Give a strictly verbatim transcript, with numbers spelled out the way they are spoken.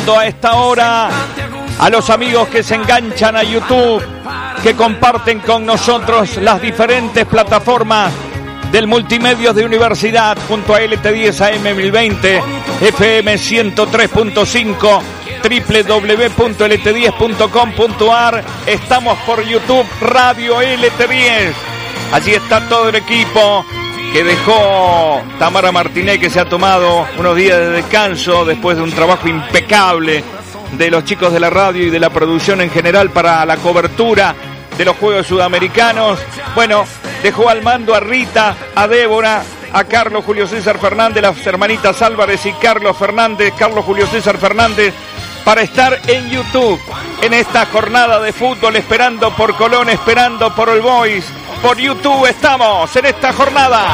saludando a esta hora a los amigos que se enganchan a YouTube, que comparten con nosotros las diferentes plataformas del Multimedios de Universidad junto a L T diez A M mil veinte, F M ciento tres punto cinco, doble u doble u doble u punto L T diez punto com punto A R. Estamos por YouTube, Radio L T diez. Allí está todo el equipo que dejó Tamara Martínez, que se ha tomado unos días de descanso después de un trabajo impecable de los chicos de la radio y de la producción en general para la cobertura de los Juegos Sudamericanos. Bueno, dejó al mando a Rita, a Débora, a Carlos Julio César Fernández, las hermanitas Álvarez y Carlos Fernández, Carlos Julio César Fernández, para estar en YouTube en esta jornada de fútbol, esperando por Colón, esperando por All Boys. Por YouTube estamos en esta jornada.